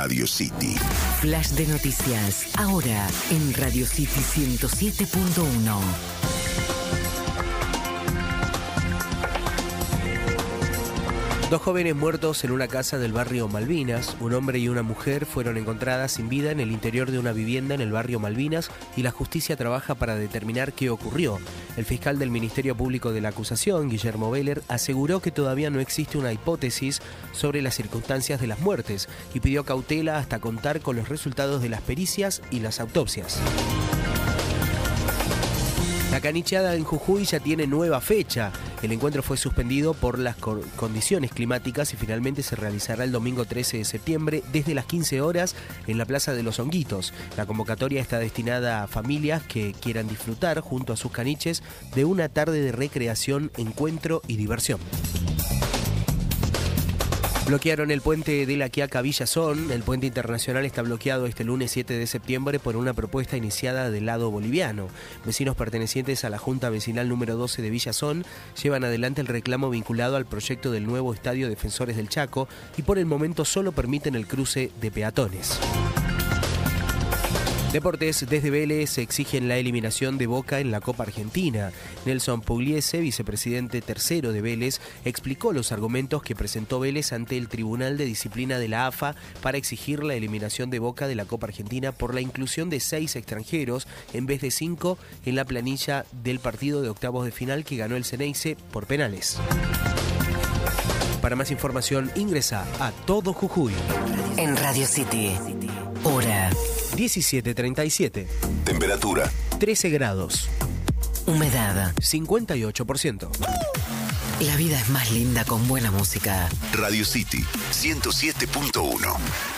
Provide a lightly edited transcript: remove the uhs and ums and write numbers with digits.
Radio City. Flash de noticias, ahora en Radio City 107.1. Dos jóvenes muertos en una casa del barrio Malvinas. Un hombre y una mujer fueron encontradas sin vida en el interior de una vivienda en el barrio Malvinas y la justicia trabaja para determinar qué ocurrió. El fiscal del Ministerio Público de la Acusación, Guillermo Beller, aseguró que todavía no existe una hipótesis sobre las circunstancias de las muertes y pidió cautela hasta contar con los resultados de las pericias y las autopsias. La canicheada en Jujuy ya tiene nueva fecha. El encuentro fue suspendido por las condiciones climáticas y finalmente se realizará el domingo 13 de septiembre desde las 15 horas en la Plaza de los Honguitos. La convocatoria está destinada a familias que quieran disfrutar junto a sus caniches de una tarde de recreación, encuentro y diversión. Bloquearon el puente de La Quiaca Villazón. El puente internacional está bloqueado este lunes 7 de septiembre por una propuesta iniciada del lado boliviano. Vecinos pertenecientes a la Junta Vecinal número 12 de Villazón llevan adelante el reclamo vinculado al proyecto del nuevo Estadio Defensores del Chaco y por el momento solo permiten el cruce de peatones. Deportes, desde Vélez exigen la eliminación de Boca en la Copa Argentina. Nelson Pugliese, vicepresidente tercero de Vélez, explicó los argumentos que presentó Vélez ante el Tribunal de Disciplina de la AFA para exigir la eliminación de Boca de la Copa Argentina por la inclusión de 6 extranjeros en vez de 5 en la planilla del partido de octavos de final que ganó el Ceneice por penales. Para más información ingresa a Todo Jujuy. En Radio City, hora 17:37. Temperatura 13 grados. Humedad 58%. La vida es más linda con buena música. Radio City 107.1.